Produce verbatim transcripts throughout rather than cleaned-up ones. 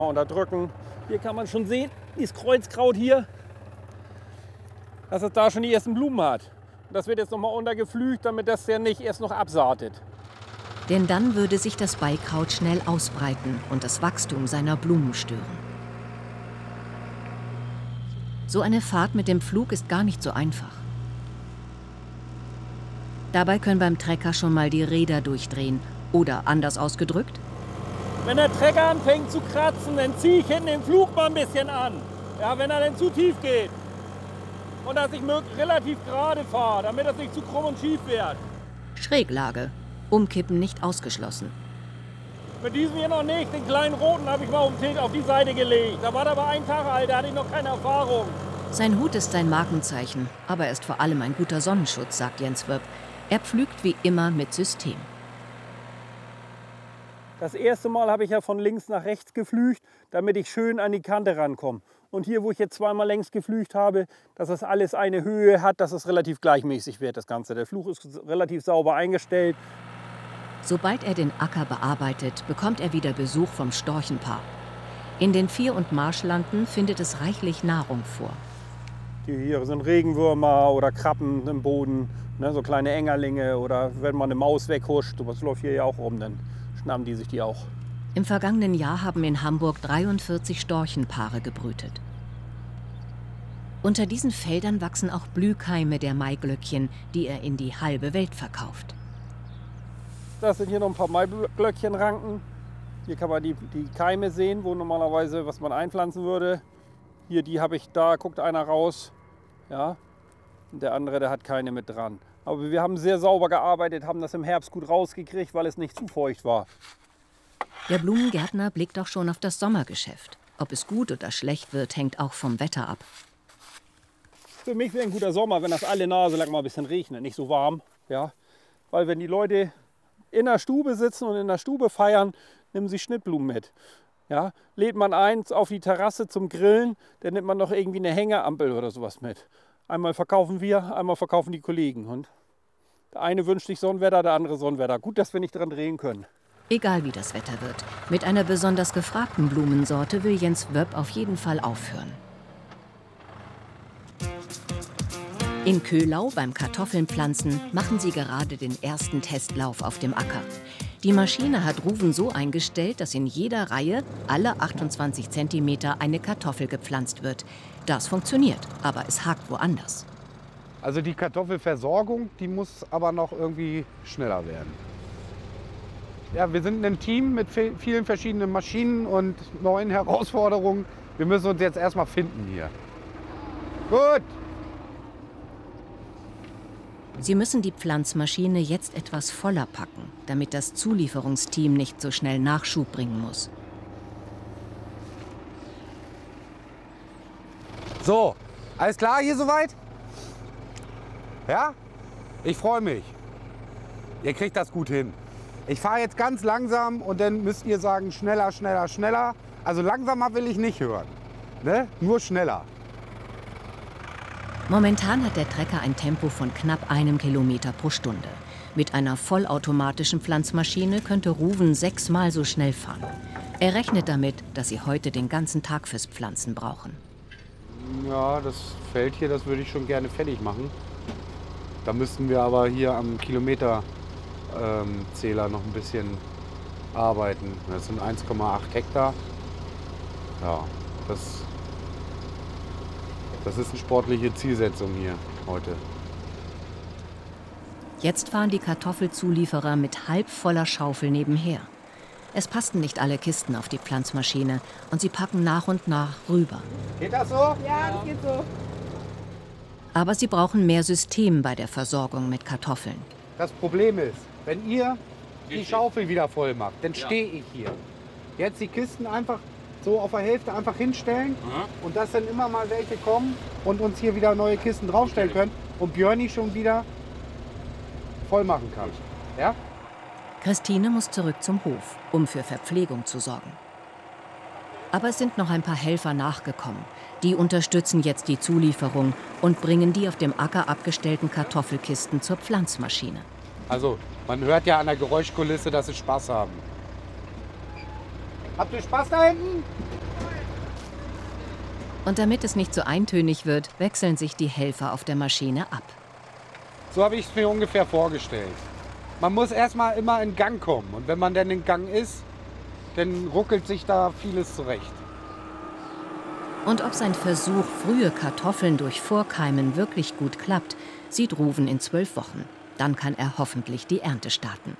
Unterdrücken. Hier kann man schon sehen, dieses Kreuzkraut hier, dass es da schon die ersten Blumen hat. Das wird jetzt noch mal untergepflügt, damit das ja nicht erst noch absaatet. Denn dann würde sich das Beikraut schnell ausbreiten und das Wachstum seiner Blumen stören. So eine Fahrt mit dem Pflug ist gar nicht so einfach. Dabei können beim Trecker schon mal die Räder durchdrehen. Oder anders ausgedrückt: Wenn der Trecker anfängt zu kratzen, dann ziehe ich hinten den Flug mal ein bisschen an. Ja, wenn er dann zu tief geht. Und dass ich relativ gerade fahre, damit das nicht zu krumm und schief wird. Schräglage. Umkippen nicht ausgeschlossen. Mit diesem hier noch nicht. Den kleinen roten habe ich mal auf die Seite gelegt. Da war der aber ein Tag alt, da hatte ich noch keine Erfahrung. Sein Hut ist sein Markenzeichen, aber er ist vor allem ein guter Sonnenschutz, sagt Jens Wöpp. Er pflügt wie immer mit System. Das erste Mal habe ich ja von links nach rechts geflügt, damit ich schön an die Kante rankomme. Und hier, wo ich jetzt zweimal längs geflügt habe, dass das alles eine Höhe hat, dass es relativ gleichmäßig wird, das Ganze. Der Fluch ist relativ sauber eingestellt. Sobald er den Acker bearbeitet, bekommt er wieder Besuch vom Storchenpaar. In den Vier- und Marschlanden findet es reichlich Nahrung vor. Hier sind Regenwürmer oder Krabben im Boden, ne, so kleine Engerlinge, oder wenn man eine Maus weghuscht, sowas läuft hier ja auch rum, dann schnappen die sich die auch. Im vergangenen Jahr haben in Hamburg dreiundvierzig Storchenpaare gebrütet. Unter diesen Feldern wachsen auch Blühkeime der Maiglöckchen, die er in die halbe Welt verkauft. Das sind hier noch ein paar Maiglöckchenranken. Hier kann man die, die Keime sehen, wo normalerweise was man einpflanzen würde. Hier, die habe ich, da guckt einer raus. Ja. Und der andere, der hat keine mit dran. Aber wir haben sehr sauber gearbeitet, haben das im Herbst gut rausgekriegt, weil es nicht zu feucht war. Der Blumengärtner blickt auch schon auf das Sommergeschäft. Ob es gut oder schlecht wird, hängt auch vom Wetter ab. Für mich wäre ein guter Sommer, wenn das alle Nase lang mal ein bisschen regnet, nicht so warm. Ja? Weil wenn die Leute in der Stube sitzen und in der Stube feiern, nehmen sie Schnittblumen mit. Ja? Lädt man eins auf die Terrasse zum Grillen, dann nimmt man noch irgendwie eine Hängeampel oder sowas mit. Einmal verkaufen wir, einmal verkaufen die Kollegen. Und der eine wünscht sich Sonnenwetter, der andere Sonnenwetter. Gut, dass wir nicht dran drehen können. Egal wie das Wetter wird, mit einer besonders gefragten Blumensorte will Jens Wöpp auf jeden Fall aufhören. In Köhlau beim Kartoffelnpflanzen machen sie gerade den ersten Testlauf auf dem Acker. Die Maschine hat Ruven so eingestellt, dass in jeder Reihe alle achtundzwanzig Zentimeter eine Kartoffel gepflanzt wird. Das funktioniert, aber es hakt woanders. Also die Kartoffelversorgung, die muss aber noch irgendwie schneller werden. Ja, wir sind ein Team mit vielen verschiedenen Maschinen und neuen Herausforderungen. Wir müssen uns jetzt erstmal finden hier. Gut! Sie müssen die Pflanzmaschine jetzt etwas voller packen, damit das Zulieferungsteam nicht so schnell Nachschub bringen muss. So, alles klar hier soweit? Ja? Ich freue mich. Ihr kriegt das gut hin. Ich fahre jetzt ganz langsam und dann müsst ihr sagen, schneller, schneller, schneller. Also langsamer will ich nicht hören, ne? Nur schneller. Momentan hat der Trecker ein Tempo von knapp einem Kilometer pro Stunde. Mit einer vollautomatischen Pflanzmaschine könnte Ruven sechsmal so schnell fahren. Er rechnet damit, dass sie heute den ganzen Tag fürs Pflanzen brauchen. Ja, das Feld hier, das würde ich schon gerne fertig machen. Da müssten wir aber hier am Kilometerzähler ähm, noch ein bisschen arbeiten. Das sind eins Komma acht Hektar. Ja, das, das ist eine sportliche Zielsetzung hier heute. Jetzt fahren die Kartoffelzulieferer mit halb voller Schaufel nebenher. Es passten nicht alle Kisten auf die Pflanzmaschine und sie packen nach und nach rüber. Geht das so? Ja, das geht so. Aber sie brauchen mehr System bei der Versorgung mit Kartoffeln. Das Problem ist, wenn ihr die Schaufel wieder voll macht, dann stehe ich hier. Jetzt die Kisten einfach so auf der Hälfte einfach hinstellen und dass dann immer mal welche kommen und uns hier wieder neue Kisten draufstellen können und Björni schon wieder voll machen kann. Ja? Christine muss zurück zum Hof, um für Verpflegung zu sorgen. Aber es sind noch ein paar Helfer nachgekommen. Die unterstützen jetzt die Zulieferung und bringen die auf dem Acker abgestellten Kartoffelkisten zur Pflanzmaschine. Also, man hört ja an der Geräuschkulisse, dass sie Spaß haben. Habt ihr Spaß da hinten? Und damit es nicht so eintönig wird, wechseln sich die Helfer auf der Maschine ab. So habe ich es mir ungefähr vorgestellt. Man muss erstmal immer in Gang kommen. Und wenn man dann in Gang ist, dann ruckelt sich da vieles zurecht. Und ob sein Versuch, frühe Kartoffeln durch Vorkeimen wirklich gut klappt, sieht Ruven in zwölf Wochen. Dann kann er hoffentlich die Ernte starten.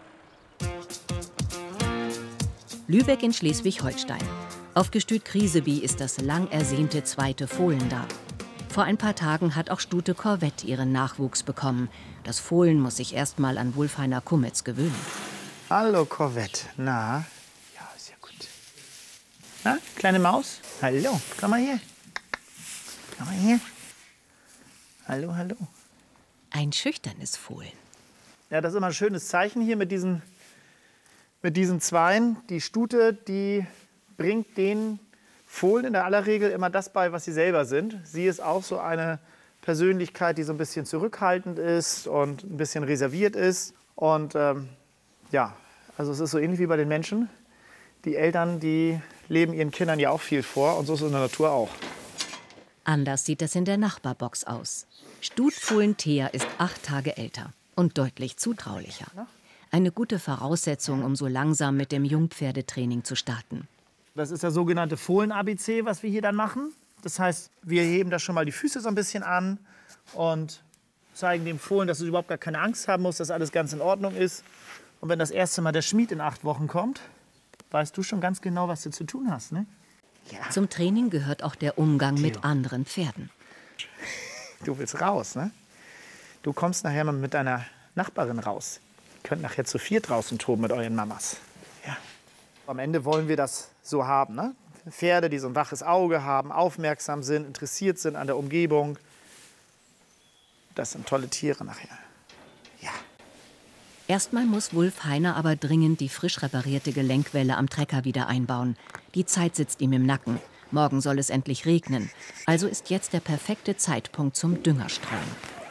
Lübeck in Schleswig-Holstein. Auf Gestüt Kriseby ist das lang ersehnte zweite Fohlen da. Vor ein paar Tagen hat auch Stute Corvette ihren Nachwuchs bekommen. Das Fohlen muss sich erst mal an Wulfheiner Kummetz gewöhnen. Hallo Corvette, na? Ja, sehr gut. Na, kleine Maus? Hallo, komm mal her. Komm mal her. Hallo, hallo. Ein schüchternes Fohlen. Ja, das ist immer ein schönes Zeichen hier mit diesen, mit diesen Zweien. Die Stute, die bringt den Fohlen in der aller Regel immer das bei, was sie selber sind. Sie ist auch so eine Persönlichkeit, die so ein bisschen zurückhaltend ist und ein bisschen reserviert ist. Und ähm, ja, also es ist so ähnlich wie bei den Menschen. Die Eltern, die leben ihren Kindern ja auch viel vor und so ist es in der Natur auch. Anders sieht es in der Nachbarbox aus. Stutfohlen Thea ist acht Tage älter und deutlich zutraulicher. Eine gute Voraussetzung, um so langsam mit dem Jungpferdetraining zu starten. Das ist das sogenannte Fohlen-A B C, was wir hier dann machen. Das heißt, wir heben da schon mal die Füße so ein bisschen an und zeigen dem Fohlen, dass es überhaupt gar keine Angst haben muss, dass alles ganz in Ordnung ist. Und wenn das erste Mal der Schmied in acht Wochen kommt, weißt du schon ganz genau, was du zu tun hast, ne? Ja. Zum Training gehört auch der Umgang Theo. mit anderen Pferden. Du willst raus, ne? Du kommst nachher mal mit deiner Nachbarin raus. Ihr könnt nachher zu viert draußen toben mit euren Mamas. Ja. Am Ende wollen wir das so haben, ne? Pferde, die so ein waches Auge haben, aufmerksam sind, interessiert sind an der Umgebung. Das sind tolle Tiere nachher. Ja. Erstmal muss Wulfheiner aber dringend die frisch reparierte Gelenkwelle am Trecker wieder einbauen. Die Zeit sitzt ihm im Nacken. Morgen soll es endlich regnen. Also ist jetzt der perfekte Zeitpunkt zum Düngerstreuen.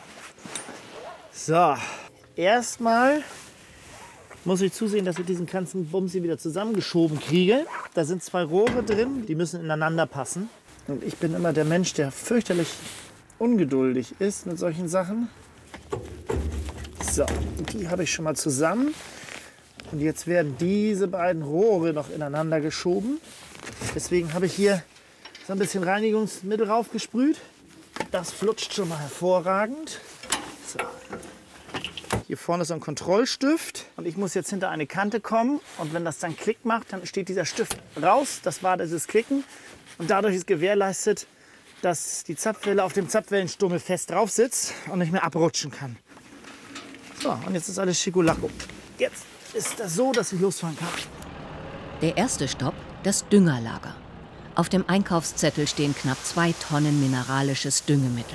So, erstmal muss ich zusehen, dass ich diesen ganzen Bums hier wieder zusammengeschoben kriege. Da sind zwei Rohre drin, die müssen ineinander passen. Und ich bin immer der Mensch, der fürchterlich ungeduldig ist mit solchen Sachen. So, die habe ich schon mal zusammen. Und jetzt werden diese beiden Rohre noch ineinander geschoben. Deswegen habe ich hier so ein bisschen Reinigungsmittel raufgesprüht. Das flutscht schon mal hervorragend. So. Hier vorne ist so ein Kontrollstift und ich muss jetzt hinter eine Kante kommen und wenn das dann Klick macht, dann steht dieser Stift raus. Das war dieses Klicken und dadurch ist gewährleistet, dass die Zapfwelle auf dem Zapfwellenstummel fest drauf sitzt und nicht mehr abrutschen kann. So, und jetzt ist alles Schikulacko. Jetzt ist das so, dass ich losfahren kann. Der erste Stopp, das Düngerlager. Auf dem Einkaufszettel stehen knapp zwei Tonnen mineralisches Düngemittel.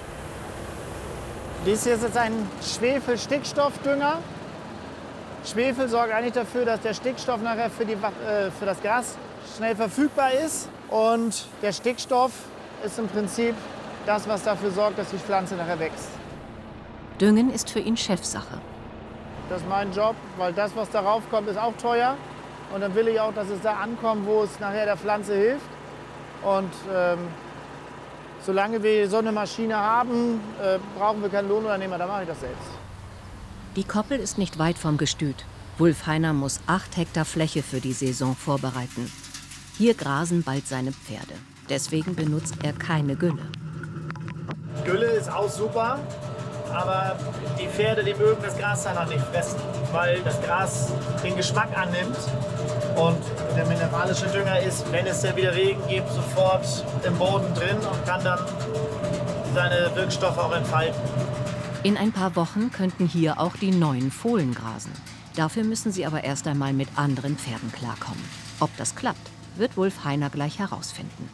Dies hier ist jetzt ein Schwefel-Stickstoffdünger. Schwefel sorgt eigentlich dafür, dass der Stickstoff nachher für, die, äh, für das Gras schnell verfügbar ist. Und der Stickstoff ist im Prinzip das, was dafür sorgt, dass die Pflanze nachher wächst. Düngen ist für ihn Chefsache. Das ist mein Job, weil das, was darauf kommt, ist auch teuer. Und dann will ich auch, dass es da ankommt, wo es nachher der Pflanze hilft. Und ähm, solange wir so eine Maschine haben, äh, brauchen wir keinen Lohnunternehmer, dann mache ich das selbst. Die Koppel ist nicht weit vom Gestüt. Wulfheiner muss acht Hektar Fläche für die Saison vorbereiten. Hier grasen bald seine Pferde. Deswegen benutzt er keine Gülle. Gülle ist auch super, aber die Pferde, die mögen das Gras dann noch nicht fressen, weil das Gras den Geschmack annimmt. Und der mineralische Dünger ist, wenn es dann wieder Regen gibt, sofort im Boden drin und kann dann seine Wirkstoffe auch entfalten. In ein paar Wochen könnten hier auch die neuen Fohlen grasen. Dafür müssen sie aber erst einmal mit anderen Pferden klarkommen. Ob das klappt, wird Wulfheiner gleich herausfinden.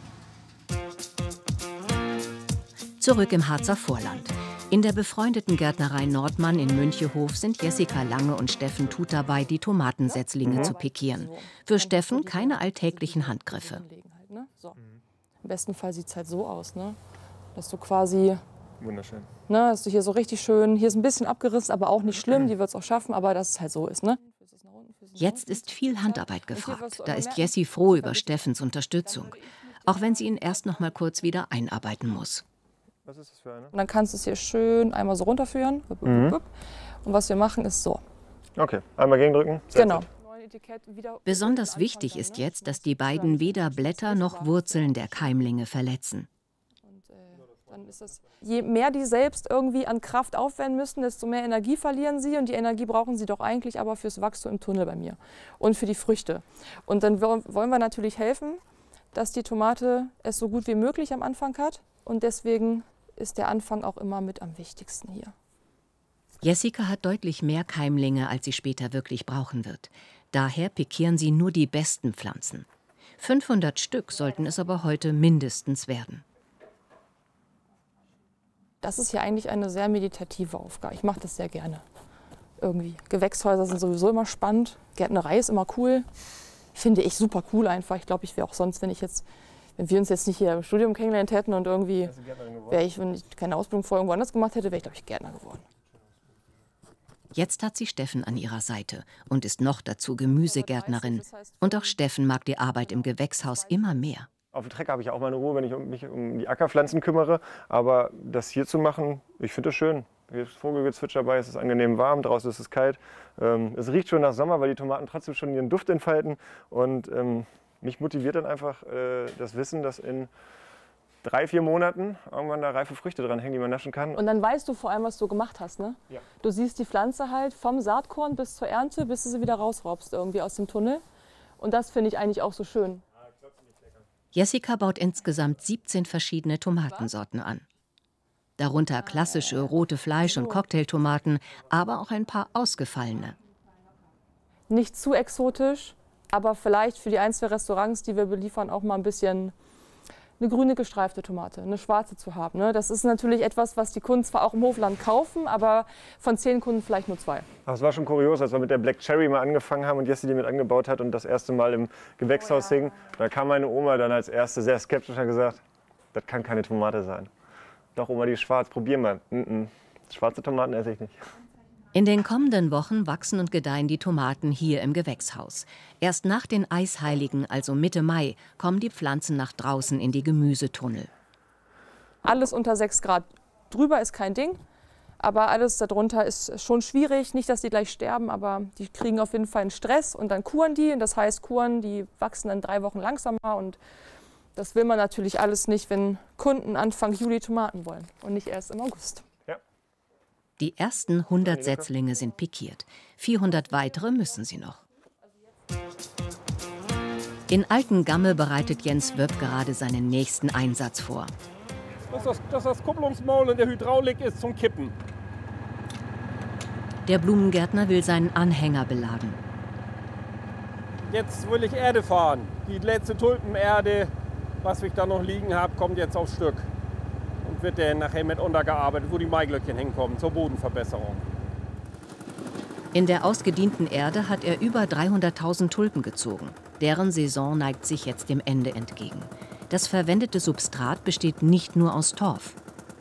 Zurück im Harzer Vorland. In der befreundeten Gärtnerei Nordmann in Münchehof sind Jessica Lange und Steffen Tut dabei, die Tomatensetzlinge mhm. zu pikieren. Für Steffen keine alltäglichen Handgriffe. So. Im besten Fall sieht es halt so aus, ne? Dass du quasi... Wunderschön. Ne, dass du hier so richtig schön... Hier ist ein bisschen abgerissen, aber auch nicht schlimm. Die wird es auch schaffen, aber dass es halt so ist, ne? Jetzt ist viel Handarbeit gefragt. Da ist Jessie froh über Steffens Unterstützung. Auch wenn sie ihn erst noch mal kurz wieder einarbeiten muss. Was ist das für eine? Und dann kannst du es hier schön einmal so runterführen. Mhm. Und was wir machen ist so. Okay, einmal gegendrücken. Genau. Besonders wichtig ist jetzt, dass die beiden weder Blätter noch Wurzeln der Keimlinge verletzen. Dann ist es, je mehr die selbst irgendwie an Kraft aufwenden müssen, desto mehr Energie verlieren sie. Und die Energie brauchen sie doch eigentlich aber fürs Wachstum im Tunnel bei mir und für die Früchte. Und dann wollen wir natürlich helfen, dass die Tomate es so gut wie möglich am Anfang hat. Und deswegen ist der Anfang auch immer mit am wichtigsten hier. Jessica hat deutlich mehr Keimlinge, als sie später wirklich brauchen wird. Daher pikieren sie nur die besten Pflanzen. fünfhundert Stück sollten es aber heute mindestens werden. Das ist ja eigentlich eine sehr meditative Aufgabe. Ich mache das sehr gerne. Irgendwie. Gewächshäuser sind sowieso immer spannend. Gärtnerei ist immer cool. Finde ich super cool einfach. Ich glaube, ich wäre auch sonst, wenn ich jetzt, wenn wir uns jetzt nicht hier im Studium kennengelernt hätten und irgendwie wäre ich, wenn ich keine Ausbildung vorher irgendwo anders gemacht hätte, wäre ich, glaube ich, Gärtner geworden. Jetzt hat sie Steffen an ihrer Seite und ist noch dazu Gemüsegärtnerin. Und auch Steffen mag die Arbeit im Gewächshaus immer mehr. Auf dem Trecker habe ich auch meine Ruhe, wenn ich mich um die Ackerpflanzen kümmere. Aber das hier zu machen, ich finde das schön. Hier ist Vogelgezwitscher dabei, es ist angenehm warm, draußen ist es kalt. Ähm, es riecht schon nach Sommer, weil die Tomaten trotzdem schon ihren Duft entfalten. Und ähm, mich motiviert dann einfach äh, das Wissen, dass in drei, vier Monaten irgendwann da reife Früchte dran hängen, die man naschen kann. Und dann weißt du vor allem, was du gemacht hast, ne? Ja. Du siehst die Pflanze halt vom Saatkorn bis zur Ernte, bis du sie wieder rausraubst irgendwie aus dem Tunnel. Und das finde ich eigentlich auch so schön. Jessica baut insgesamt siebzehn verschiedene Tomatensorten an. Darunter klassische rote Fleisch- und Cocktailtomaten, aber auch ein paar ausgefallene. Nicht zu exotisch, aber vielleicht für die ein, zwei Restaurants, die wir beliefern, auch mal ein bisschen eine grüne gestreifte Tomate, eine schwarze zu haben. Ne? Das ist natürlich etwas, was die Kunden zwar auch im Hofland kaufen, aber von zehn Kunden vielleicht nur zwei. Ach, es war schon kurios, als wir mit der Black Cherry mal angefangen haben und Jessie die mit angebaut hat und das erste Mal im Gewächshaus hing. Da kam meine Oma dann als erste sehr skeptisch und hat gesagt, das kann keine Tomate sein. Doch, Oma, die ist schwarz, probier mal. Mm-mm. Schwarze Tomaten esse ich nicht. In den kommenden Wochen wachsen und gedeihen die Tomaten hier im Gewächshaus. Erst nach den Eisheiligen, also Mitte Mai, kommen die Pflanzen nach draußen in die Gemüsetunnel. Alles unter sechs Grad drüber ist kein Ding, aber alles darunter ist schon schwierig. Nicht, dass die gleich sterben, aber die kriegen auf jeden Fall einen Stress und dann kuren die. Und das heißt, Kuren, die wachsen dann drei Wochen langsamer und das will man natürlich alles nicht, wenn Kunden Anfang Juli Tomaten wollen und nicht erst im August. Die ersten hundert Setzlinge sind pikiert. vierhundert weitere müssen sie noch. In Altengamme bereitet Jens Wöpp gerade seinen nächsten Einsatz vor. Dass das, dass das Kupplungsmaul in der Hydraulik ist zum Kippen. Der Blumengärtner will seinen Anhänger beladen. Jetzt will ich Erde fahren. Die letzte Tulpenerde, was ich da noch liegen habe, kommt jetzt aufs Stück. Und wird dann nachher mit untergearbeitet, wo die Maiglöckchen hinkommen, zur Bodenverbesserung. In der ausgedienten Erde hat er über dreihunderttausend Tulpen gezogen. Deren Saison neigt sich jetzt dem Ende entgegen. Das verwendete Substrat besteht nicht nur aus Torf.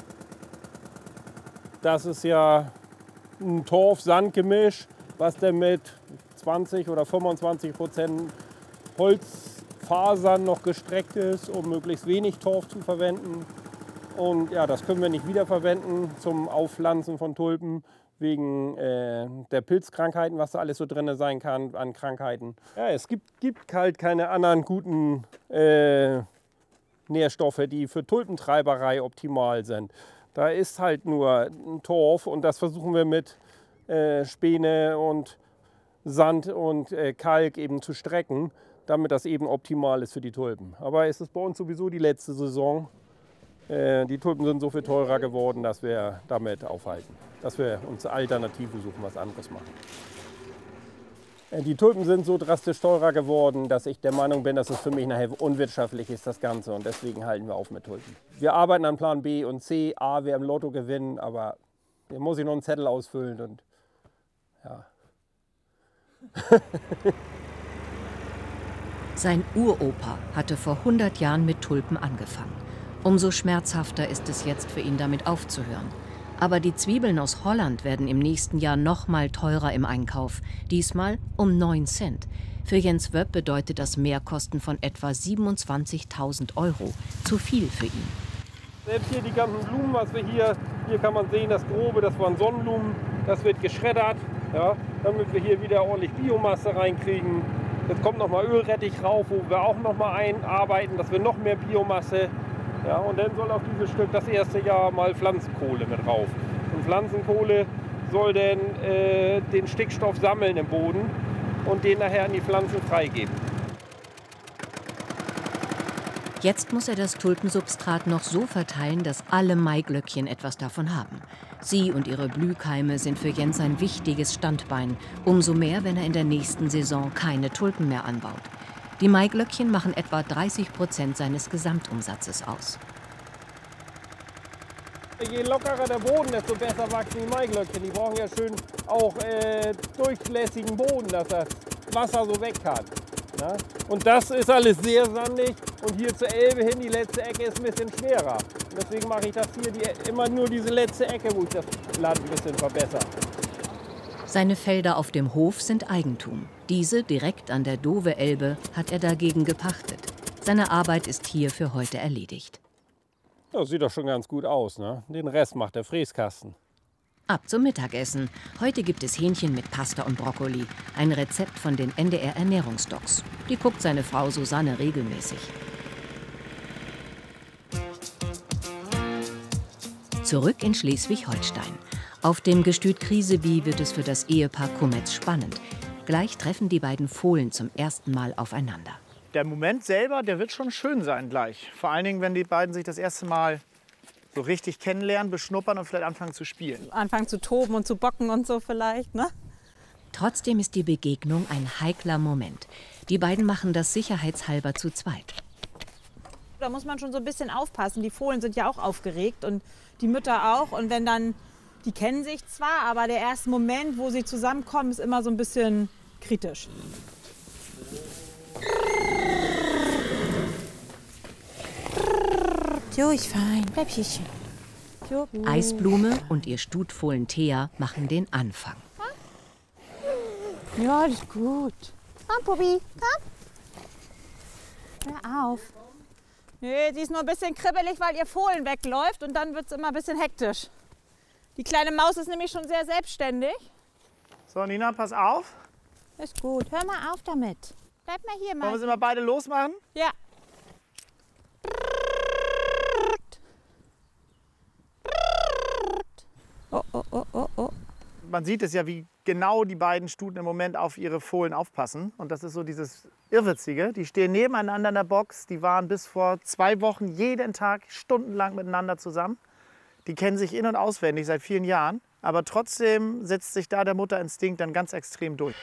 Das ist ja ein Torf-Sand-Gemisch, was dann mit zwanzig oder fünfundzwanzig Prozent Holzfasern noch gestreckt ist, um möglichst wenig Torf zu verwenden. Und ja, das können wir nicht wiederverwenden zum Aufpflanzen von Tulpen, wegen äh, der Pilzkrankheiten, was da alles so drin sein kann an Krankheiten. Ja, es gibt, gibt halt keine anderen guten äh, Nährstoffe, die für Tulpentreiberei optimal sind. Da ist halt nur ein Torf und das versuchen wir mit äh, Späne und Sand und äh, Kalk eben zu strecken, damit das eben optimal ist für die Tulpen. Aber es ist bei uns sowieso die letzte Saison. Äh, die Tulpen sind so viel teurer geworden, dass wir damit aufhalten. Dass wir uns Alternativen suchen, was anderes machen. Äh, die Tulpen sind so drastisch teurer geworden, dass ich der Meinung bin, dass es für mich nachher unwirtschaftlich ist, das Ganze. Und deswegen halten wir auf mit Tulpen. Wir arbeiten an Plan B und C. A, wir im Lotto gewinnen, aber hier muss ich noch einen Zettel ausfüllen. Und ja. Sein Uropa hatte vor hundert Jahren mit Tulpen angefangen. Umso schmerzhafter ist es jetzt für ihn, damit aufzuhören. Aber die Zwiebeln aus Holland werden im nächsten Jahr noch mal teurer im Einkauf. Diesmal um neun Cent. Für Jens Wöpp bedeutet das Mehrkosten von etwa siebenundzwanzigtausend Euro. Zu viel für ihn. Selbst hier die ganzen Blumen, was wir hier, hier kann man sehen, das Grobe, das waren Sonnenblumen, das wird geschreddert, ja, damit wir hier wieder ordentlich Biomasse reinkriegen. Jetzt kommt noch mal Ölrettich rauf, wo wir auch noch mal einarbeiten, dass wir noch mehr Biomasse. Ja, und dann soll auf dieses Stück das erste Jahr mal Pflanzenkohle mit rauf. Und Pflanzenkohle soll dann äh, den Stickstoff sammeln im Boden und den nachher an die Pflanzen freigeben. Jetzt muss er das Tulpensubstrat noch so verteilen, dass alle Maiglöckchen etwas davon haben. Sie und ihre Blühkeime sind für Jens ein wichtiges Standbein. Umso mehr, wenn er in der nächsten Saison keine Tulpen mehr anbaut. Die Maiglöckchen machen etwa dreißig Prozent seines Gesamtumsatzes aus. Je lockerer der Boden, desto besser wachsen die Maiglöckchen. Die brauchen ja schön auch äh, durchlässigen Boden, dass das Wasser so weg kann. Ja? Und das ist alles sehr sandig und hier zur Elbe hin, die letzte Ecke ist ein bisschen schwerer. Und deswegen mache ich das hier die, immer nur diese letzte Ecke, wo ich das Land ein bisschen verbessere. Seine Felder auf dem Hof sind Eigentum. Diese, direkt an der Dove-Elbe, hat er dagegen gepachtet. Seine Arbeit ist hier für heute erledigt. Das sieht doch schon ganz gut aus, ne? Den Rest macht der Fräskasten. Ab zum Mittagessen. Heute gibt es Hähnchen mit Pasta und Brokkoli. Ein Rezept von den N D R Ernährungsdocs. Die guckt seine Frau Susanne regelmäßig. Zurück in Schleswig-Holstein. Auf dem Gestüt Kriseby wird es für das Ehepaar Kummetz spannend. Gleich treffen die beiden Fohlen zum ersten Mal aufeinander. Der Moment selber, der wird schon schön sein gleich. Vor allen Dingen, wenn die beiden sich das erste Mal so richtig kennenlernen, beschnuppern und vielleicht anfangen zu spielen. Anfangen zu toben und zu bocken und so vielleicht, ne? Trotzdem ist die Begegnung ein heikler Moment. Die beiden machen das sicherheitshalber zu zweit. Da muss man schon so ein bisschen aufpassen. Die Fohlen sind ja auch aufgeregt und die Mütter auch. Und wenn dann, die kennen sich zwar, aber der erste Moment, wo sie zusammenkommen, ist immer so ein bisschen kritisch. Jo, ich fein. Bleib hier schön. Jo, Eisblume und ihr Stutfohlen Thea machen den Anfang. Ja, alles gut. Komm, Puppi, komm. Hör auf. Nee, sie ist nur ein bisschen kribbelig, weil ihr Fohlen wegläuft und dann wird es immer ein bisschen hektisch. Die kleine Maus ist nämlich schon sehr selbstständig. So, Nina, pass auf. Ist gut. Hör mal auf damit. Bleib mal hier, mal. Wollen wir sie mal beide losmachen? Ja. Oh, oh, oh, oh, oh. Man sieht es ja, wie genau die beiden Stuten im Moment auf ihre Fohlen aufpassen. Und das ist so dieses Irrwitzige. Die stehen nebeneinander in der Box. Die waren bis vor zwei Wochen jeden Tag stundenlang miteinander zusammen. Die kennen sich in- und auswendig seit vielen Jahren. Aber trotzdem setzt sich da der Mutterinstinkt dann ganz extrem durch.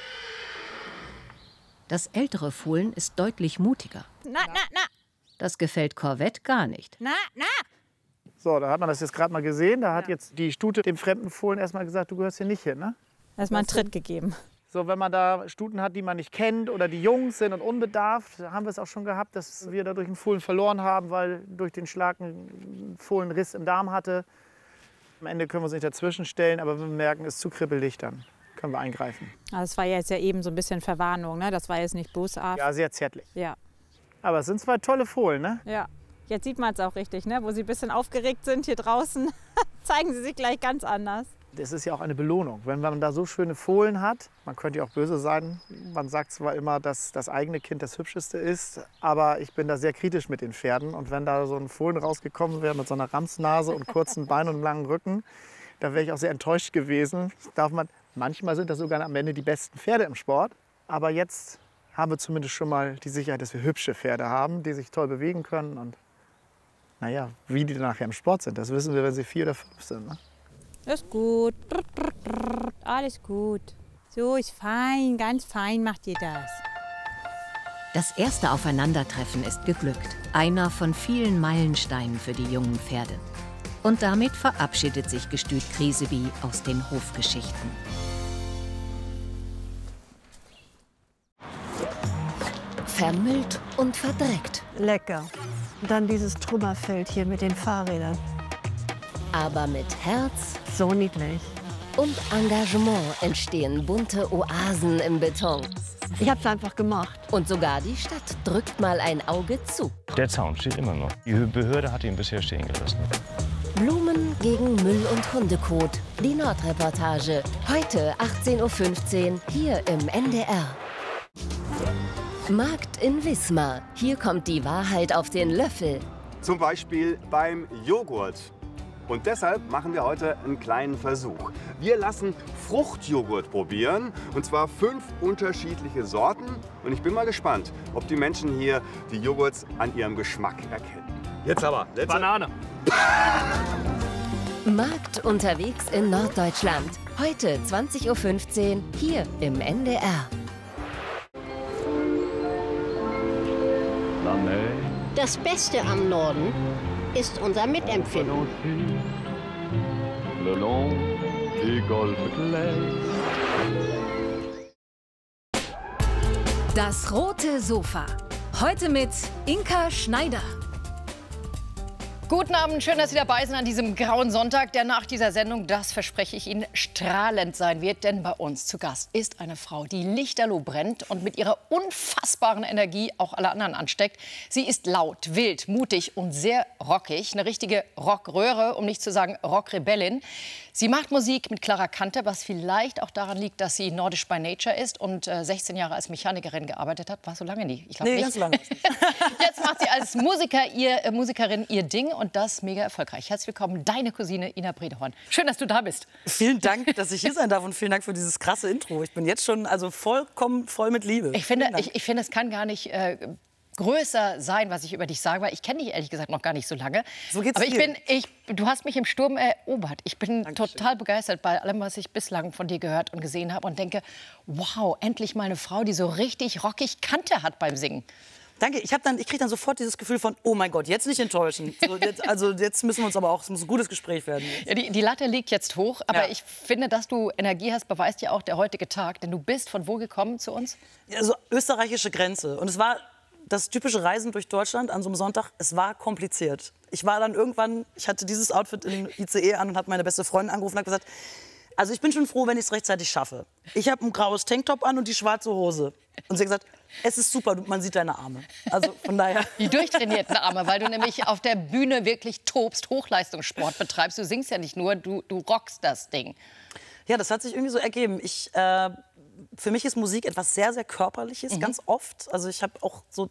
Das ältere Fohlen ist deutlich mutiger. Na, na, na. Das gefällt Corvette gar nicht. Na, na. So, da hat man das jetzt gerade mal gesehen. Da hat jetzt die Stute dem fremden Fohlen erstmal gesagt, du gehörst hier nicht hin, ne? Erstmal einen Tritt gegeben. So, wenn man da Stuten hat, die man nicht kennt oder die jung sind und unbedarft, haben wir es auch schon gehabt, dass wir dadurch einen Fohlen verloren haben, weil durch den Schlag ein Fohlen Riss im Darm hatte. Am Ende können wir uns nicht dazwischen stellen, aber wenn wir merken, es ist zu kribbelig, dann können wir eingreifen. Also das war jetzt ja eben so ein bisschen Verwarnung, ne? Das war jetzt nicht boshaft. Ja, sehr zärtlich. Ja. Aber es sind zwei tolle Fohlen, ne? Ja. Jetzt sieht man es auch richtig, ne? Wo sie ein bisschen aufgeregt sind hier draußen, zeigen sie sich gleich ganz anders. Das ist ja auch eine Belohnung, wenn man da so schöne Fohlen hat. Man könnte ja auch böse sein. Man sagt zwar immer, dass das eigene Kind das Hübscheste ist, aber ich bin da sehr kritisch mit den Pferden. Und wenn da so ein Fohlen rausgekommen wäre mit so einer Ramsnase und kurzen Beinen und einem langen Rücken, da wäre ich auch sehr enttäuscht gewesen. Darf man, manchmal sind das sogar am Ende die besten Pferde im Sport. Aber jetzt haben wir zumindest schon mal die Sicherheit, dass wir hübsche Pferde haben, die sich toll bewegen können. Und naja, wie die nachher im Sport sind, das wissen wir, wenn sie vier oder fünf sind. Ne? Ist gut. Alles gut. So ist fein, ganz fein macht ihr das. Das erste Aufeinandertreffen ist geglückt. Einer von vielen Meilensteinen für die jungen Pferde. Und damit verabschiedet sich Gestüt Kriseby aus den Hofgeschichten. Vermüllt und verdreckt. Lecker. Und dann dieses Trümmerfeld hier mit den Fahrrädern. Aber mit Herz So niedlich. und Engagement entstehen bunte Oasen im Beton. Ich habe es einfach gemacht. Und sogar die Stadt drückt mal ein Auge zu. Der Zaun steht immer noch. Die Behörde hat ihn bisher stehen gelassen. Blumen gegen Müll und Hundekot. Die Nordreportage. Heute achtzehn Uhr fünfzehn hier im N D R. Markt in Wismar. Hier kommt die Wahrheit auf den Löffel. Zum Beispiel beim Joghurt. Und deshalb machen wir heute einen kleinen Versuch. Wir lassen Fruchtjoghurt probieren, und zwar fünf unterschiedliche Sorten. Und ich bin mal gespannt, ob die Menschen hier die Joghurts an ihrem Geschmack erkennen. Jetzt aber. Letzte. Banane. Markt unterwegs in Norddeutschland. Heute zwanzig Uhr fünfzehn hier im N D R. Das Beste am Norden ist unser Mitempfinden. Das rote Sofa. Heute mit Inka Schneider. Guten Abend, schön, dass Sie dabei sind an diesem grauen Sonntag, der nach dieser Sendung, das verspreche ich Ihnen, strahlend sein wird. Denn bei uns zu Gast ist eine Frau, die lichterloh brennt und mit ihrer unfassbaren Energie auch alle anderen ansteckt. Sie ist laut, wild, mutig und sehr rockig. Eine richtige Rockröhre, um nicht zu sagen Rockrebellin. Sie macht Musik mit klarer Kante, was vielleicht auch daran liegt, dass sie nordisch by nature ist und äh, sechzehn Jahre als Mechanikerin gearbeitet hat. War so lange nie? Ich glaube nee, nicht. Ganz lange. Jetzt macht sie als Musiker ihr, äh, Musikerin ihr Ding und das mega erfolgreich. Herzlich willkommen, deine Cousine Ina Bredehorn. Schön, dass du da bist. Vielen Dank, dass ich hier sein darf und vielen Dank für dieses krasse Intro. Ich bin jetzt schon also vollkommen voll mit Liebe. Ich finde, ich, ich finde, es kann gar nicht äh, größer sein, was ich über dich sage, weil ich kenne dich ehrlich gesagt noch gar nicht so lange. So geht's Aber ich dir. bin, ich, du hast mich im Sturm erobert. Ich bin Dankeschön. total begeistert bei allem, was ich bislang von dir gehört und gesehen habe und denke, wow, endlich mal eine Frau, die so richtig rockig Kante hat beim Singen. Danke, ich, dann, ich kriege dann sofort dieses Gefühl von, oh mein Gott, jetzt nicht enttäuschen. So, jetzt, also jetzt müssen wir uns aber auch, es muss ein gutes Gespräch werden. Ja, die, die Latte liegt jetzt hoch, aber Ja. ich finde, dass du Energie hast, beweist ja auch der heutige Tag. Denn du bist von wo gekommen zu uns? Also österreichische Grenze. Und es war das typische Reisen durch Deutschland an so einem Sonntag. Es war kompliziert. Ich war dann irgendwann, ich hatte dieses Outfit in I C E an und habe meine beste Freundin angerufen und hat gesagt, also ich bin schon froh, wenn ich es rechtzeitig schaffe. Ich habe ein graues Tanktop an und die schwarze Hose. Und sie hat gesagt, es ist super, man sieht deine Arme. Also von daher. Die durchtrainierten Arme, weil du nämlich auf der Bühne wirklich tobst, Hochleistungssport betreibst. Du singst ja nicht nur, du, du rockst das Ding. Ja, das hat sich irgendwie so ergeben. Ich, äh, für mich ist Musik etwas sehr, sehr Körperliches, Mhm. ganz oft. Also ich habe auch so,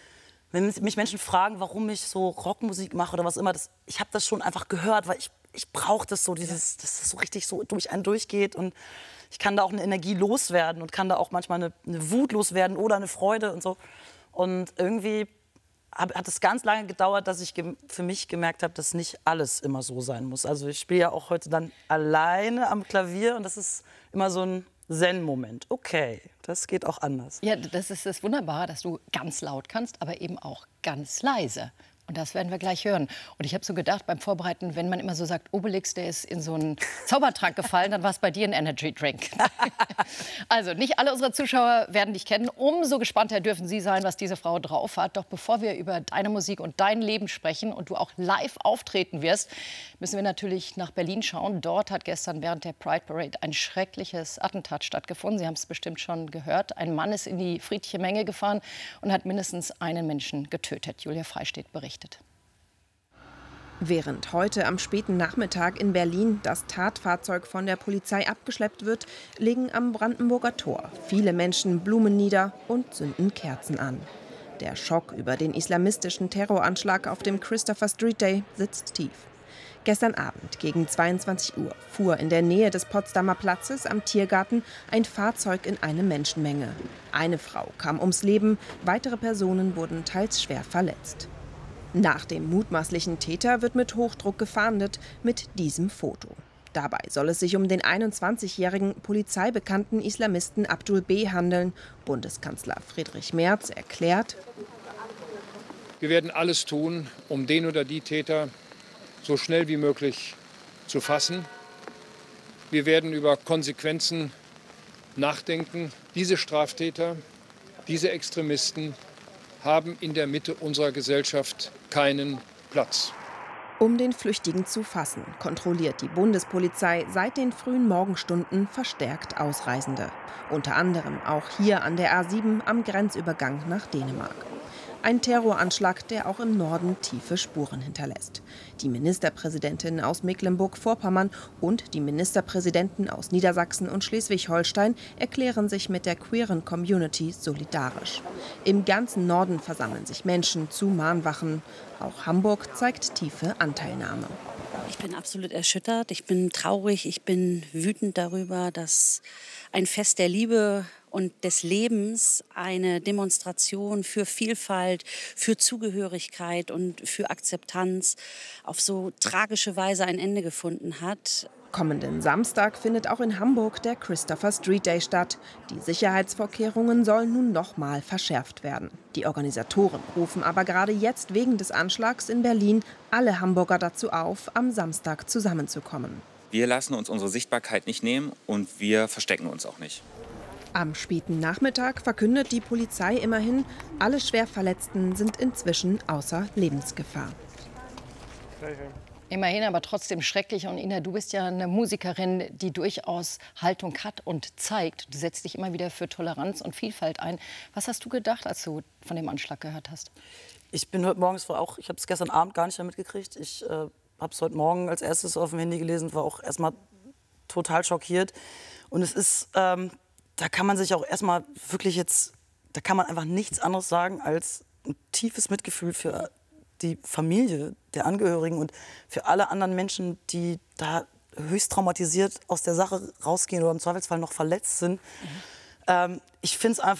wenn mich Menschen fragen, warum ich so Rockmusik mache oder was immer, das, ich habe das schon einfach gehört, weil ich, ich brauche das so, dieses, dass das so richtig so durch einen durchgeht. Und ich kann da auch eine Energie loswerden und kann da auch manchmal eine, eine Wut loswerden oder eine Freude und so. Und irgendwie hab, hat es ganz lange gedauert, dass ich für mich gemerkt habe, dass nicht alles immer so sein muss. Also ich spiele ja auch heute dann alleine am Klavier und das ist immer so ein Zen-Moment. Okay, das geht auch anders. Ja, das ist das Wunderbare, dass du ganz laut kannst, aber eben auch ganz leise. Und das werden wir gleich hören. Und ich habe so gedacht beim Vorbereiten, wenn man immer so sagt, Obelix, der ist in so einen Zaubertrank gefallen, dann war es bei dir ein Energy Drink. Also nicht alle unserer Zuschauer werden dich kennen. Umso gespannter dürfen sie sein, was diese Frau drauf hat. Doch bevor wir über deine Musik und dein Leben sprechen und du auch live auftreten wirst, müssen wir natürlich nach Berlin schauen. Dort hat gestern während der Pride Parade ein schreckliches Attentat stattgefunden. Sie haben es bestimmt schon gehört. Ein Mann ist in die friedliche Menge gefahren und hat mindestens einen Menschen getötet. Julia Freistedt berichtet. Während heute am späten Nachmittag in Berlin das Tatfahrzeug von der Polizei abgeschleppt wird, legen am Brandenburger Tor viele Menschen Blumen nieder und zünden Kerzen an. Der Schock über den islamistischen Terroranschlag auf dem Christopher Street Day sitzt tief. Gestern Abend gegen zweiundzwanzig Uhr fuhr in der Nähe des Potsdamer Platzes am Tiergarten ein Fahrzeug in eine Menschenmenge. Eine Frau kam ums Leben, weitere Personen wurden teils schwer verletzt. Nach dem mutmaßlichen Täter wird mit Hochdruck gefahndet mit diesem Foto. Dabei soll es sich um den einundzwanzigjährigen polizeibekannten Islamisten Abdul B. handeln. Bundeskanzler Friedrich Merz erklärt: Wir werden alles tun, um den oder die Täter so schnell wie möglich zu fassen. Wir werden über Konsequenzen nachdenken. Diese Straftäter, diese Extremisten haben in der Mitte unserer Gesellschaft keinen Platz. Um den Flüchtigen zu fassen, kontrolliert die Bundespolizei seit den frühen Morgenstunden verstärkt Ausreisende. Unter anderem auch hier an der A sieben am Grenzübergang nach Dänemark. Ein Terroranschlag, der auch im Norden tiefe Spuren hinterlässt. Die Ministerpräsidentin aus Mecklenburg-Vorpommern und die Ministerpräsidenten aus Niedersachsen und Schleswig-Holstein erklären sich mit der queeren Community solidarisch. Im ganzen Norden versammeln sich Menschen zu Mahnwachen. Auch Hamburg zeigt tiefe Anteilnahme. Ich bin absolut erschüttert, ich bin traurig, ich bin wütend darüber, dass ein Fest der Liebe und des Lebens eine Demonstration für Vielfalt, für Zugehörigkeit und für Akzeptanz auf so tragische Weise ein Ende gefunden hat. Kommenden Samstag findet auch in Hamburg der Christopher Street Day statt. Die Sicherheitsvorkehrungen sollen nun noch mal verschärft werden. Die Organisatoren rufen aber gerade jetzt wegen des Anschlags in Berlin alle Hamburger dazu auf, am Samstag zusammenzukommen. Wir lassen uns unsere Sichtbarkeit nicht nehmen und wir verstecken uns auch nicht. Am späten Nachmittag verkündet die Polizei immerhin, alle Schwerverletzten sind inzwischen außer Lebensgefahr. Immerhin, aber trotzdem schrecklich. Und Ina, du bist ja eine Musikerin, die durchaus Haltung hat und zeigt. Du setzt dich immer wieder für Toleranz und Vielfalt ein. Was hast du gedacht, als du von dem Anschlag gehört hast? Ich bin heute morgens auch, ich habe es gestern Abend gar nicht mehr mitgekriegt. Ich äh, habe es heute Morgen als erstes auf dem Handy gelesen, war auch erstmal total schockiert. Und es ist, ähm, da kann man sich auch erstmal wirklich jetzt, da kann man einfach nichts anderes sagen als ein tiefes Mitgefühl für die Familie der Angehörigen und für alle anderen Menschen, die da höchst traumatisiert aus der Sache rausgehen oder im Zweifelsfall noch verletzt sind. Mhm. Ähm, ich finde es einfach